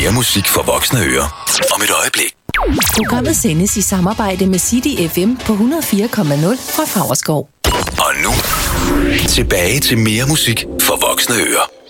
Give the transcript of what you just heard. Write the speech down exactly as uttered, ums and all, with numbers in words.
Mere musik for voksne ører. Om et øjeblik. Programmet sendes i samarbejde med City F M på hundrede og fire komma nul fra Favrskov. Og nu, tilbage til mere musik for voksne ører.